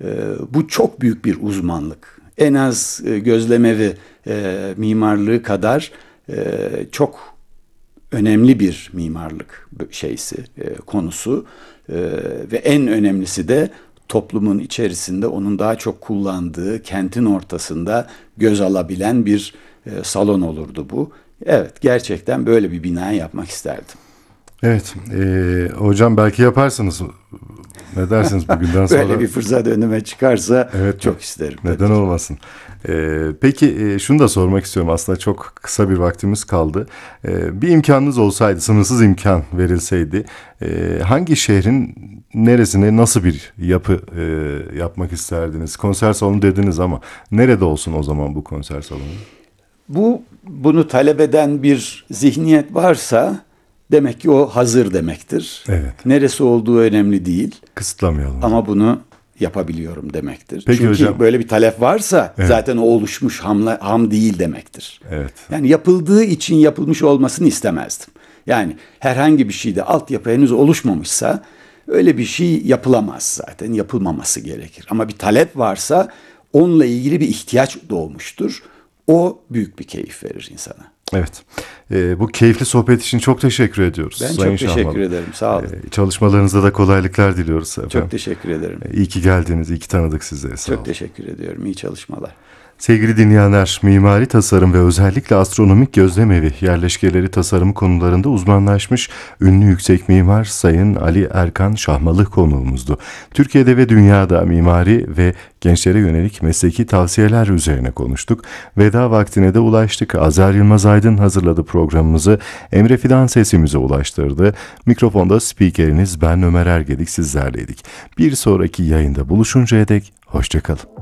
Bu çok büyük bir uzmanlık. En az gözlemevi mimarlığı kadar çok önemli bir mimarlık konusu. Ve en önemlisi de toplumun içerisinde onun daha çok kullandığı, kentin ortasında göz alabilen bir salon olurdu bu. Evet, gerçekten böyle bir bina yapmak isterdim. Evet, hocam belki yaparsınız. Ne dersiniz bugünden sonra? Böyle bir fırsat önüme çıkarsa evet, çok isterim. Neden olmasın? Peki şunu da sormak istiyorum. Aslında çok kısa bir vaktimiz kaldı. Bir imkanınız olsaydı, sınırsız imkan verilseydi, hangi şehrin neresine nasıl bir yapı yapmak isterdiniz? Konser salonu dediniz ama nerede olsun o zaman bu konser salonu? Bunu talep eden bir zihniyet varsa demek ki o hazır demektir. Evet. Neresi olduğu önemli değil. Kısıtlamayalım. Ama bunu yapabiliyorum demektir. Peki Çünkü hocam, böyle bir talep varsa evet, zaten o oluşmuş ham değil demektir. Evet. Yani yapıldığı için yapılmış olmasını istemezdim. Yani herhangi bir şeyde altyapı henüz oluşmamışsa öyle bir şey yapılamaz zaten. Yapılmaması gerekir. Ama bir talep varsa onunla ilgili bir ihtiyaç doğmuştur. O büyük bir keyif verir insana. Evet. Bu keyifli sohbet için çok teşekkür ediyoruz. Ben Sayın çok teşekkür Şahmalı ederim. Sağ olun. Çalışmalarınızda da kolaylıklar diliyoruz efendim. Çok teşekkür ederim. İyi ki geldiniz, iyi ki tanıdık sizleri. Sağ olun. Çok teşekkür ediyorum. İyi çalışmalar. Sevgili dinleyenler, mimari tasarım ve özellikle astronomik gözlemevi yerleşkeleri tasarımı konularında uzmanlaşmış ünlü yüksek mimar Sayın Ali Erkan Şahmalı konuğumuzdu. Türkiye'de ve dünyada mimari ve gençlere yönelik mesleki tavsiyeler üzerine konuştuk. Veda vaktine de ulaştık. Azer Yılmaz Aydın hazırladı programımızı. Emre Fidan sesimize ulaştırdı. Mikrofonda spikeriniz ben Ömer Ergedik sizlerleydik. Bir sonraki yayında buluşuncaya dek hoşça kalın.